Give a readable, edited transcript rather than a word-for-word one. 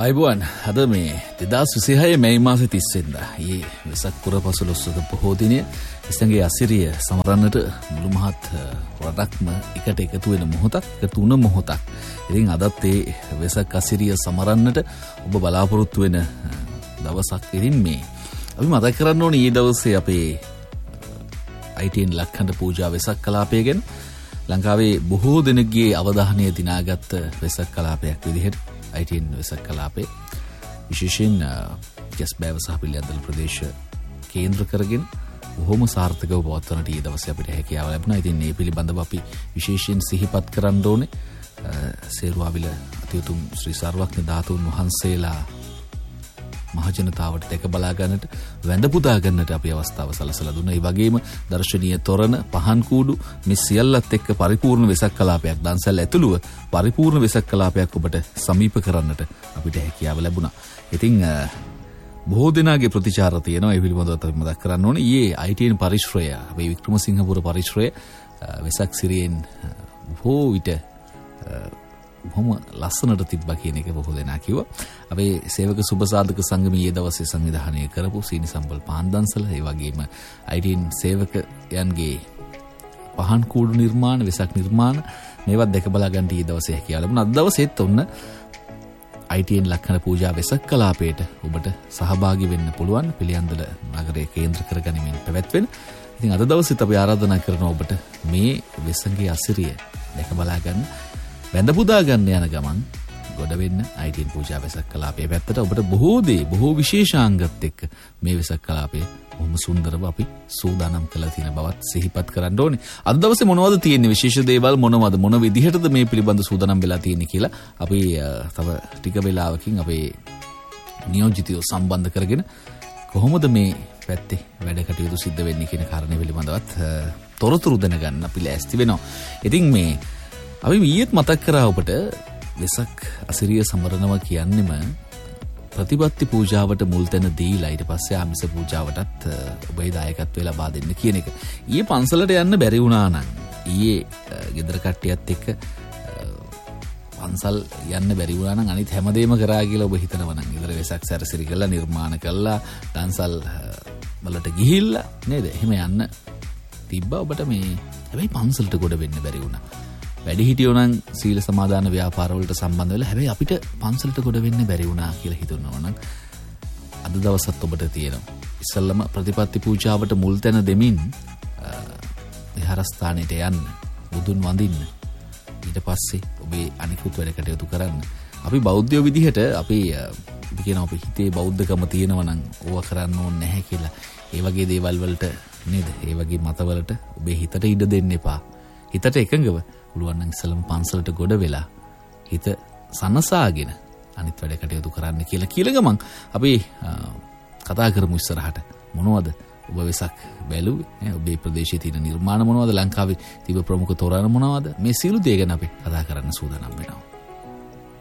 අයිබෝන් අද මේ 2026 මැයි මාසේ 30 වෙනිදා ඊයේ වෙසක් පුර පසළොස්වක පොහෝ දිනය ඉස්සන්ගේ අසිරිය සමරන්නට මුළු මහත් රටක්ම එකට එකතු වෙන මොහොතක් එකතු වුණ මොහොතක්. ඉතින් අදත් ඒ වෙසක් අසිරිය සමරන්නට ඔබ බලාපොරොත්තු වෙන දවසක්. ඉතින් මේ අපි මතක් කරන්න ඕනේ ඊ දවසේ අපේ ITN ලක්ඛණ්ඩ පූජා වෙසක් කලාපය ගැන ලංකාවේ බොහෝ දෙනෙක්ගේ අවධානය දිනාගත් වෙසක් කලාපයක් විදිහට ITN වෙසක් කලාපේ විශේෂයෙන් ජස්බෑව සහ පිළියන්දල ප්‍රදේශ කේන්ද්‍ර කරගෙන බොහොම සාර්ථකව පවත්වනට ඊ දවසේ අපිට හැකියාව ලැබුණා. ඉතින් මේ පිළිබඳව අපි විශේෂයෙන් සිහිපත් කරන්න ඕනේ සේරුවාවිල අතිඋතුම් ශ්‍රී සර්වඥ ධාතුන් වහන්සේලා මහජනතාවට දැක බලා ගන්නට වැඳ පුදා ගන්නට අපි අවස්ථාව සලසලා දුන්නා. ඒ වගේම දර්ශනීය තොරණ පහන් කූඩු මේ සියල්ලත් එක්ක පරිපූර්ණ වෙසක් කලාපයක් දන්සල් ඇතුළුව පරිපූර්ණ වෙසක් කලාපයක් ඔබට සමීප කරන්නට අපිට හැකියාව ලැබුණා. ඉතින් බොහෝ දෙනාගේ ප්‍රතිචාර තියෙනවා. ඒ පිළිබඳව අපි මතක් කරන්න ඕනේ. ඊයේ ITN පරිශ්‍රය අපේ වික්‍රමසිංහපුර පරිශ්‍රය වෙසක් සිරියෙන් බොහෝ විට බොහොම ලස්සනට තිබ්බා කියන එක බොහෝ දෙනා කිව්වා. අපේ සේවක සුබසාධක සංගමයේ දවසේ සංවිධානය කරපු සීනි සම්බල් පහන් දන්සල ඒ වගේම ITN සේවකයන්ගේ පහන් කූඩු නිර්මාණ වෙසක් නිර්මාණ මේවත් දැක බලා ගන්න ඊ දවසේ හැකියාව ලැබුණා. අද දවසේත් ඔන්න ITN ලක්ඛණ පූජා වෙසක් කලාපයට ඔබට සහභාගී වෙන්න පුළුවන්. පිළියන්දල නගරයේ කේන්ද්‍ර කරගනිමින් පැවැත්වෙන. ඉතින් අද දවසේත් අපි ආරාධනා කරනවා ඔබට මේ වෙසඟේ අසිරිය දැක බලා ගන්න වැඳ පුදා ගන්න යන ගමන් ගොඩ වෙන්න ITN පූජා වෙසක් කලාපයේ පැත්තට ඔබට බොහෝ විශේෂාංගත් එක්ක මේ වෙසක් කලාපයේ බොහොම සුන්දරව අපි සූදානම් කරලා තියෙන බවත් සිහිපත් කරන්න ඕනේ. අද දවසේ මොනවද තියෙන්නේ විශේෂ දේවල් මොන විදිහටද මේ පිළිබඳ සූදානම් වෙලා තියෙන්නේ කියලා අපි තව ටික වෙලාවකින් අපේ නියෝජිතයෝ සම්බන්ධ කරගෙන කොහොමද මේ පැත්තේ වැඩ කටයුතු සිද්ධ වෙන්නේ කියන කාරණේ පිළිබඳවත් තොරතුරු දැනගන්න අපි ලෑස්ති වෙනවා. ඉතින් මේ අපි ඊයේත් මතක් කරා ඔබට වෙසක් අසිරිය සමරනවා කියන්නෙම ප්‍රතිපත්ති පූජාවට මුල් තැන දීලා ඊට පස්සේ ආමිස පූජාවටත් ඔබේ දායකත්වය ලබා දෙන්න කියන එක. ඊයේ පන්සලට යන්න බැරි වුණා නම් ඊයේ ගෙදර කට්ටියත් එක්ක පන්සල් යන්න බැරි වුණා නම් අනිත් හැමදේම කරා කියලා ඔබ හිතනවා නම් ගෙදර වෙසක් සැරසිරි කරලා නිර්මාණ කළා දන්සල් වලට ගිහිල්ලා නේද? එහෙම යන්න තිබ්බා ඔබට මේ. හැබැයි පන්සලට ගොඩ වෙන්න බැරි වුණා. වැඩි හිටියෝ නම් සීල සමාදාන ව්‍යාපාරවලට සම්බන්ධ වෙලා හැබැයි අපිට පන්සලට ගොඩ වෙන්න බැරි වුණා කියලා හිතනවා නම් අද දවසත් ඔබට තියෙනවා. ඉස්සල්ලාම ප්‍රතිපත්ති පූජාවට මුල් තැන දෙමින් විහාරස්ථානෙට යන්න, බුදුන් වඳින්න. ඊට පස්සේ ඔබේ අනිකුත් වැඩ කටයුතු කරන්න. අපි බෞද්ධයෝ විදිහට අපි කියනවා අපි හිතේ බෞද්ධකම තියෙනවා නම් ඕවා කරන්න ඕනේ නැහැ කියලා. ඒ වගේ දේවල් වලට නේද? ඒ වගේ මතවලට ඔබේ හිතට ඉඩ දෙන්න එපා. හිතට එකඟව පුළුවන් නම් ඉස්සලම පන්සලට ගොඩ වෙලා හිත සනසාගෙන අනිත් වැඩ කටයුතු කරන්න කියලා ගමන් අපි කතා කරමු ඉස්සරහට. මොනවද ඔබ වෙසක් බැලුවේ? ඔබේ ප්‍රදේශයේ තියෙන නිර්මාණ මොනවද? ලංකාවේ තිබෙන ප්‍රමුඛ තොරණ මොනවද? මේ සියලු දේ ගැන අපි කතා කරන්න සූදානම් වෙනවා.